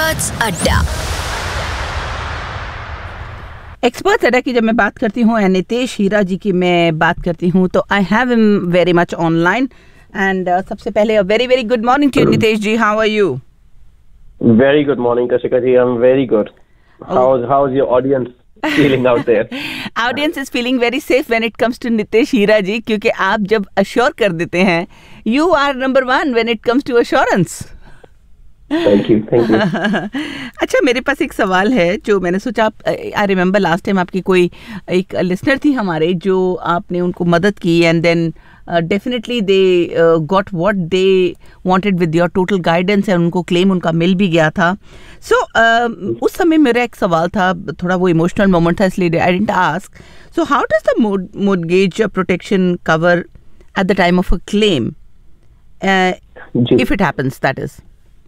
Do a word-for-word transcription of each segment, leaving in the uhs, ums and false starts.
Experts अड्डा। Experts अड्डा की जब मैं बात करती हूँ, नितेश हीरा जी की मैं बात करती हूँ, तो I have him very much online and सबसे पहले very very good morning to Nitesh ji. How are you? Very good morning, Kashika ji. I'm very good. How's how's your audience feeling out there? Audience is feeling very safe when it comes to Nitesh हीरा जी, क्योंकि आप जब assure कर देते हैं, you are number one when it comes to assurance. Thank you, thank you. अच्छा, मेरे पास एक सवाल है जो मैंने सोचा आप, आई रिमेम्बर लास्ट टाइम आपकी कोई एक लिसनर थी हमारे, जो आपने उनको मदद की and then definitely they got what they wanted with your total guidance and उनको क्लेम उनका मिल भी गया था. सो so, uh, उस समय मेरा एक सवाल था, थोड़ा वो इमोशनल मोमेंट था, इसलिए I didn't ask. So how does the mortgage protection cover at the time of a claim if it happens, that is?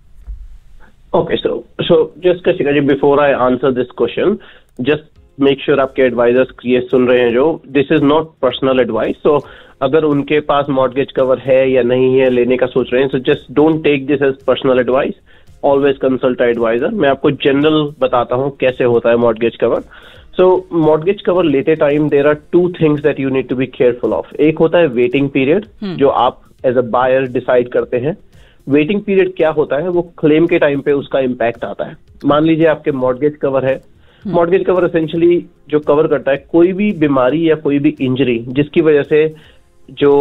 Okay, so so just Kashika ji, before I answer this question, just make sure आपके advisors ये सुन रहे हैं जो, this is not personal advice. So अगर उनके पास mortgage cover है या नहीं है, लेने का सोच रहे हैं, so just don't take this as personal advice. Always consult an advisor. मैं आपको general बताता हूँ कैसे होता है mortgage cover. So mortgage cover लेते time there are two things that you need to be careful of. एक होता है waiting period, hmm. जो आप as a buyer decide करते हैं. वेटिंग पीरियड क्या होता है, वो क्लेम के टाइम पे उसका इम्पैक्ट आता है. मान लीजिए आपके मॉर्गेज कवर है. मॉर्गेज कवर एसेंशियली जो कवर करता है कोई भी बीमारी या कोई भी इंजरी जिसकी वजह से जो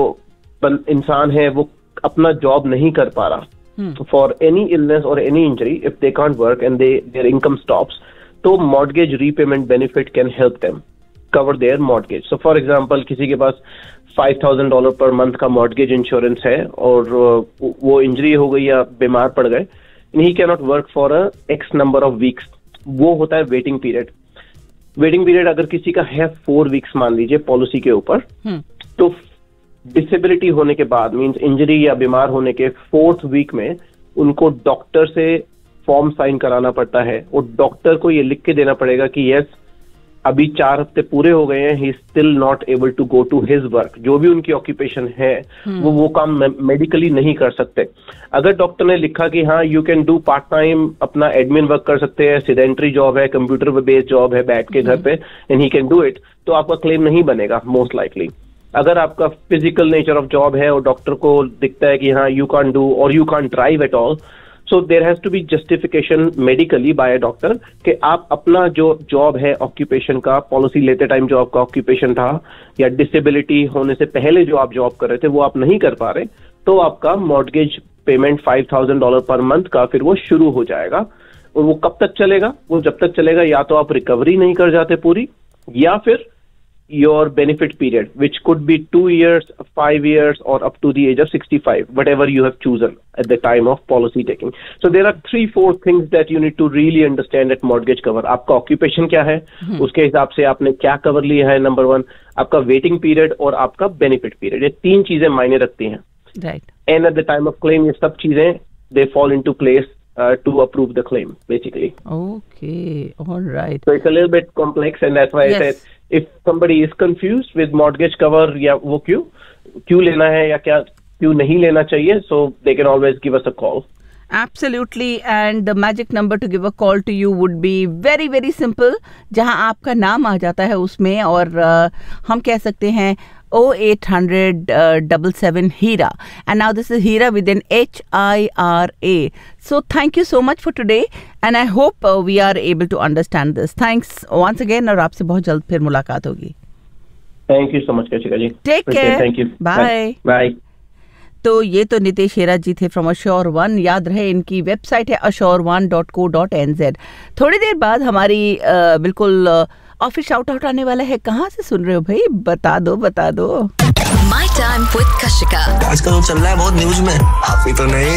इंसान है वो अपना जॉब नहीं कर पा रहा, फॉर एनी इलनेस और any injury, if they can't work and they there income stops, तो mortgage repayment benefit can help them cover their mortgage. So for example, किसी के पास five thousand dollar per month का mortgage insurance है और वो injury हो गई या बीमार पड़ गए, he can not work for a x number of weeks, वो होता है वेटिंग पीरियड. वेटिंग पीरियड अगर किसी का है फोर वीक्स मान लीजिए पॉलिसी के ऊपर, तो डिसेबिलिटी होने के बाद, मींस इंजरी या बीमार होने के फोर्थ वीक में उनको डॉक्टर से फॉर्म साइन कराना पड़ता है और डॉक्टर को ये लिख के देना पड़ेगा कि यस अभी चार हफ्ते पूरे हो गए हैं, he still not able to go to his work. जो भी उनकी ऑक्यूपेशन है वो वो काम मेडिकली नहीं कर सकते. अगर डॉक्टर ने लिखा कि हाँ you can do part time अपना एडमिन वर्क कर सकते हैं, सीडेंटरी जॉब है, कंप्यूटर बेस्ड जॉब है, बैठ के घर पे, and he can do it, तो आपका क्लेम नहीं बनेगा मोस्ट लाइकली. अगर आपका फिजिकल नेचर ऑफ जॉब है और डॉक्टर को दिखता है कि हाँ यू कैन डू और you can drive at all, so there has to be justification medically bye a doctor कि आप अपना जो जॉब है ऑक्यूपेशन का, पॉलिसी लेते टाइम जो आपका ऑक्यूपेशन था या डिसेबिलिटी होने से पहले जो आप जॉब कर रहे थे वो आप नहीं कर पा रहे, तो आपका mortgage payment five thousand dollar per month का फिर वो शुरू हो जाएगा. और वो कब तक चलेगा? वो जब तक चलेगा या तो आप रिकवरी नहीं कर जाते पूरी, या फिर your benefit period, which could be two years, five years, or up to the age of sixty-five, whatever you have chosen at the time of policy taking. So there are three, four things that you need to really understand at mortgage cover. आपका occupation क्या है, hmm. उसके हिसाब से आपने क्या cover लिया है, नंबर वन, आपका waiting period और आपका benefit period, ये तीन चीजें मायने रखती हैं. Right. And at the time of claim, ये सब चीजें they fall into place uh, to approve the claim, basically. Okay, all right. So it's a little bit complex, and that's why yes. I said, if somebody is confused with mortgage cover या वो क्यों क्यों लेना है या क्या क्यों नहीं लेना चाहिए, so they can always give us a call. Absolutely, and the magic number to give a call to you would be very very simple, जहां आपका नाम आ जाता है उसमें, और uh, हम कह सकते हैं oh eight hundred seven seven Hira, and now this is Hira with an H I R A. So thank you so much for today, and I hope uh, we are able to understand this. Thanks once again, और आपसे बहुत जल्द फिर मुलाकात होगी. Thank you so much Kashika ji. Take care. Thank you. Bye. Bye. तो ये तो नितेश हीरा जी थे फ्रॉम अश्योर वन. याद रहे इनकी वेबसाइट है assure one dot co dot N Z. थोड़ी देर बाद हमारी uh, बिल्कुल ऑफिस शाउट आउट आने वाला है. कहाँ से सुन रहे हो भाई? बता दो बता दो. My time with Kashika. आजकल वो चल रहा है बहुत न्यूज में, आप ही तो नहीं.